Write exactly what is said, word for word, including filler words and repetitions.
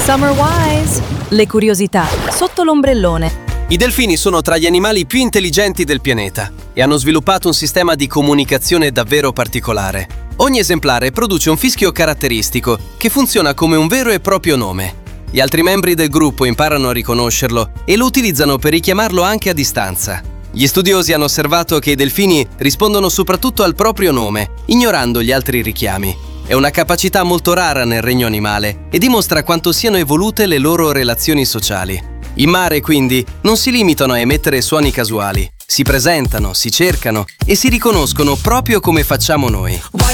Summer Wise! Le curiosità sotto l'ombrellone. I delfini sono tra gli animali più intelligenti del pianeta e hanno sviluppato un sistema di comunicazione davvero particolare. Ogni esemplare produce un fischio caratteristico che funziona come un vero e proprio nome. Gli altri membri del gruppo imparano a riconoscerlo e lo utilizzano per richiamarlo anche a distanza. Gli studiosi hanno osservato che i delfini rispondono soprattutto al proprio nome, ignorando gli altri richiami. È una capacità molto rara nel regno animale e dimostra quanto siano evolute le loro relazioni sociali. In mare, quindi, non si limitano a emettere suoni casuali. Si presentano, si cercano e si riconoscono proprio come facciamo noi.